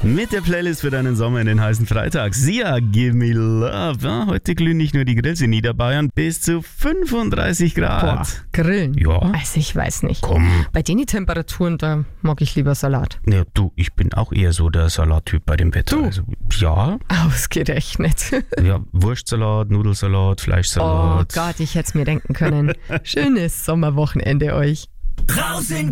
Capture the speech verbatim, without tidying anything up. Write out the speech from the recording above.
Mit der Playlist für deinen Sommer in den heißen Freitag. Sia, Give Me Love. Ja, heute glühen nicht nur die Grills in Niederbayern bis zu fünfunddreißig Grad. Boah, Grillen? Ja. Also ich weiß nicht. Komm. Bei den Temperaturen, da mag ich lieber Salat. Ja, du, ich bin auch eher so der Salattyp bei dem Wetter. Du? Also, ja. Ausgerechnet. Ja, Wurstsalat, Nudelsalat, Oh Fleischsalat. Gott, ich hätte es mir denken können. Schönes Sommerwochenende euch. Draußen